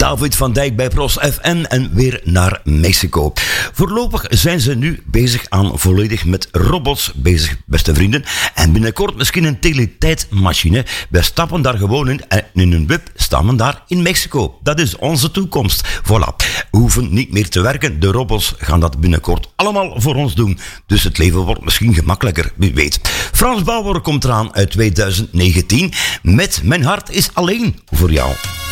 David van Dijk bij Pros FN en weer naar Mexico. Voorlopig zijn ze nu bezig aan volledig met robots bezig, beste vrienden. En binnenkort misschien een teletijdmachine. Wij stappen daar gewoon in en in een web staan we daar in Mexico. Dat is onze toekomst. Voilà. We hoeven niet meer te werken. De robots gaan dat binnenkort allemaal voor ons doen. Dus het leven wordt misschien gemakkelijker, wie weet. Frans Bauer komt eraan uit 2019 met Mijn hart is alleen voor jou.